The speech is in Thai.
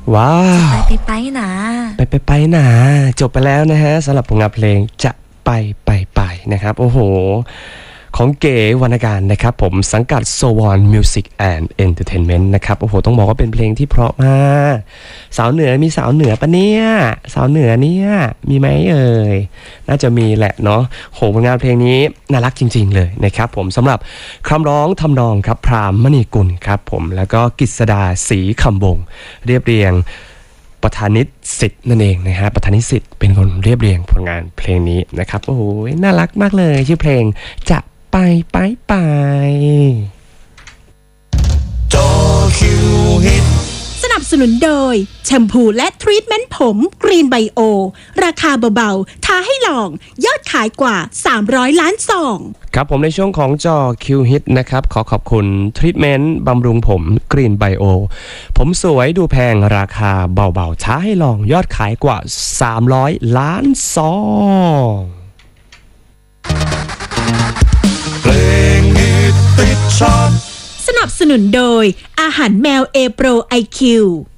ว้าวไปนะไปนะจบไปแล้วนะฮะสำหรับผลงานเพลงจะไปนะครับโอ้โหของเก๋วรรณการนะครับผมสังกัด Swan Music and Entertainment นะครับโอ้โหต้องบอกว่าเป็นเพลงที่เพราะมากสาวเหนือมีสาวเหนือปะเนี่ยสาวเหนือเนี่ยมีไหมเอ่ยน่าจะมีแหละเนาะโหผลงานเพลงนี้น่ารักจริงๆเลยนะครับผมสำหรับคำร้องทำนองครับพรามมณีกุลครับผมแล้วก็กฤษดาศรีคำวงศ์เรียบเรียงประธานิตสิทธิ์นั่นเองนะฮะประธานิตสิทธิ์เป็นคนเรียบเรียงผลงานเพลงนี้นะครับโอ้โหน่ารักมากเลยชื่อเพลงจะไปจอคิวฮิตสนับสนุนโดยแชมพูและทรีทเมนต์ผมกรีนไบโอราคาเบาๆท้าให้ลองยอดขายกว่า300ล้านซองครับผมในช่วงของจอคิวฮิตนะครับขอขอบคุณทรีทเมนต์บำรุงผมกรีนไบโอผมสวยดูแพงราคาเบาๆท้าให้ลองยอดขายกว่า300ล้านซองเพลงฮิตติดชาร์ตสนับสนุนโดยอาหารแมวเอโปรไอคิว